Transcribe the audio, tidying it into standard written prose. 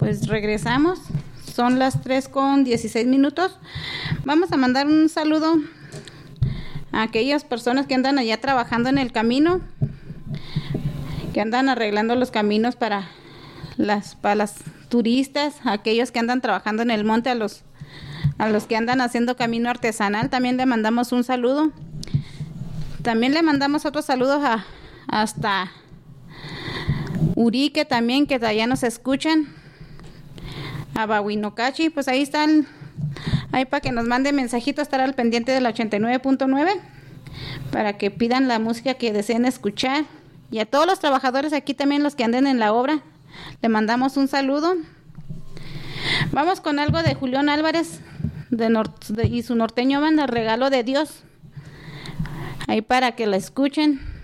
Pues regresamos. Son las 3:16. Vamos a mandar un saludo a aquellas personas que andan allá trabajando en el camino, que andan arreglando los caminos para las turistas, aquellos que andan trabajando en el monte, a los que andan haciendo camino artesanal. También le mandamos un saludo. También le mandamos otros saludos hasta Urique también, que allá nos escuchan. A Bahuinocachi, pues ahí están, ahí para que nos mande mensajito, estar al pendiente de la 89.9 para que pidan la música que deseen escuchar. Y a todos los trabajadores aquí también, los que anden en la obra, le mandamos un saludo. Vamos con algo de Julián Álvarez y su norteño banda, Regalo de Dios, ahí para que la escuchen.